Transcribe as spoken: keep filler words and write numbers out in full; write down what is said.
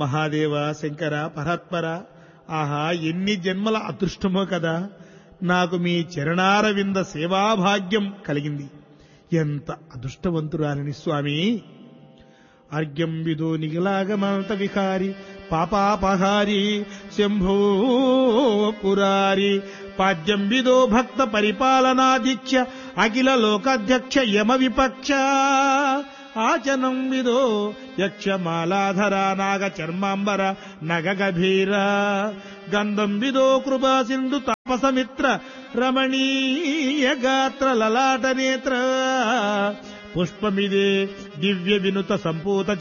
మహాదేవ శంకర పరాత్పర, ఆహా ఎన్ని జన్మల అదృష్టమో కదా నాకు మీ చరణారవింద సేవాభాగ్యం కలిగింది. ఎంత అదృష్టవంతురాలిని స్వామి. అర్ఘ్యం విదో నిగలాగమంత విహారి పాపాపహారి శంభో పురారి పాద్యం విదో భక్త పరిపాలనాధీక్ష అఖిల లోకాధ్యక్ష యమ విపక్ష ఆచనం విదో యక్షమాలాధర నాగ చర్మాంబర నగ గభీర గంధం విదో కృపా సింధు తాపసమిత్ర రమణీయ గాత్ర లలాట నేత్ర పుష్పమిదే దివ్య వినుత సంపూత